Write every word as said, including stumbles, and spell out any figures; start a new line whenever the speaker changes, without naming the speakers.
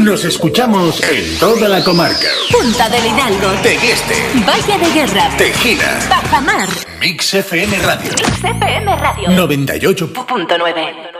Nos escuchamos en toda la comarca.
Punta del Hidalgo,
Tegueste,
Valle de Guerra,
Tejina,
Bajamar.
Mix F M Radio.
Mix F M Radio
noventa y ocho
punto nueve.